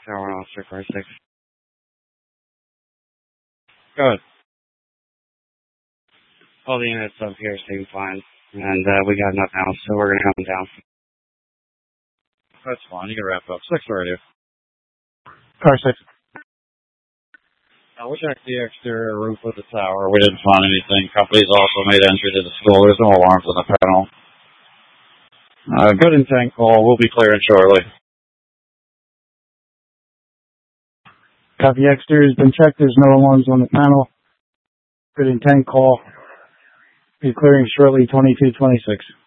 Tower 1 Officer, car 6. Good. All the units up here seem fine. And we got nothing else, so we're going to come down. That's fine. You can wrap up. 6 already. Car 6. We checked the exterior roof of the tower. We didn't find anything. Companies also made entry to the school. There's no alarms on the panel. Good intent call. We'll be clearing shortly. Copy, exterior has been checked. There's no alarms on the panel. Good intent call. Be clearing shortly, 2226.